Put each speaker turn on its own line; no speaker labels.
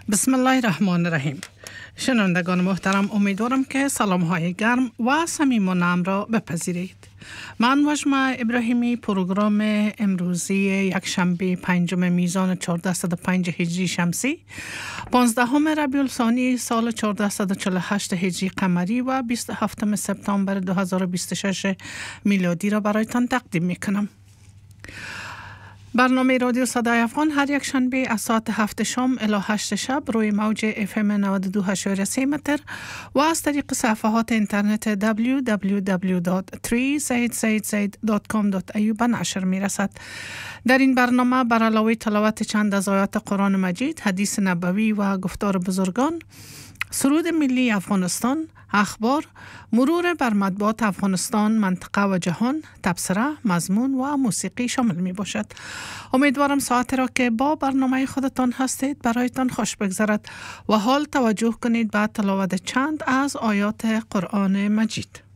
بسم الله الرحمن الرحیم. شنوندگان محترم، امیدوارم که سلام های گرم و صمیمانه را بپذیرید. من وشمه ابراهیمی پروگرام امروزی یک شنبه 5 میزان 1405 هجری شمسی 15 ربیع الثانی سال 1448 هجری قمری و 27 سپتامبر 2026 میلادی را برایتان تقدیم میکنم. برنامه رادیو صدای افغان هر یک شنبه از ساعت 7 شام الی 8 شب روی موج FM 92.3 متر و از طریق صفحات اینترنت www.3zz.com.au به نشر می رسد. در این برنامه بر علاوه تلاوت چند از آیات قرآن مجید، حدیث نبوی و گفتار بزرگان، سرود ملی افغانستان، اخبار، مرور بر مطبوعات افغانستان، منطقه و جهان، تبصره، مضمون و موسیقی شامل می باشد. امیدوارم ساعتی را که با برنامه خودتان هستید برایتان خوش بگذرد و حال توجه کنید به تلاوت چند از آیات قرآن مجید.